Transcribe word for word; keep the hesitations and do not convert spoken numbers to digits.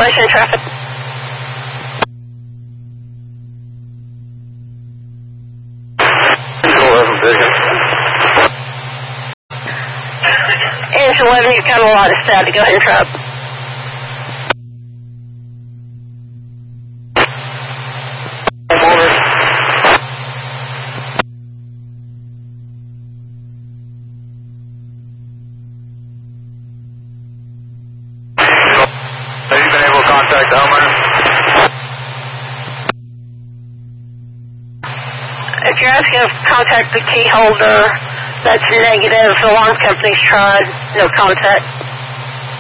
Western traffic. eleven vision. Engine eleven, you've got a lot of static. Go ahead and try it. If you're asking to contact the key holder, that's negative. The alarm company's tried. No contact.